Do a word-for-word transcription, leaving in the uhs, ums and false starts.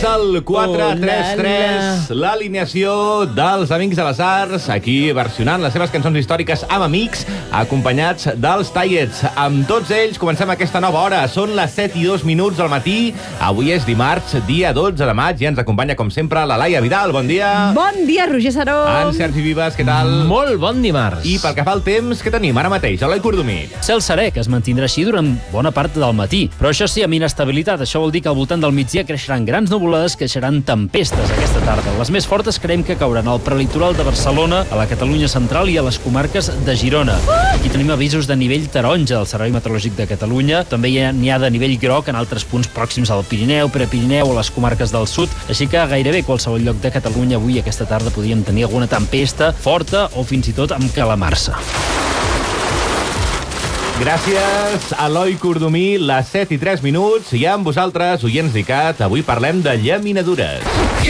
És el quatre tres tres, l'alineació dels Amics de les Arts, aquí versionant les seves cançons històriques amb amics, acompanyats dels Tallets. Amb tots ells comencem aquesta nova hora. Són les set i dos minuts del matí. Avui és dimarts, dia dotze de maig, i ens acompanya, com sempre, la Laia Vidal. Bon dia. Bon dia, Roger Saró. En Sergi Vives, què tal? Molt bon dimarts. I pel que fa al temps, què tenim ara mateix? Eloi Cordomí. Cel serè, que es mantindrà així durant bona part del matí. Però això sí, amb inestabilitat. Això vol dir que al voltant del migdia creixeran grans nuvolades, que deixaran tempestes aquesta tarda. Les més fortes creiem que cauran al prelitoral de Barcelona, a la Catalunya central i a les comarques de Girona. Aquí tenim avisos de nivell taronja del Servei Meteorològic de Catalunya. També n'hi ha de nivell groc en altres punts pròxims al Pirineu, Prepirineu o les comarques del sud. Així que gairebé qualsevol lloc de Catalunya avui aquesta tarda podríem tenir alguna tempesta forta o fins i tot amb calamarsa. Gràcies, Eloi Cordomí. Les set i tres minuts. I amb vosaltres, oients d'I C A T, avui parlem de llaminadures.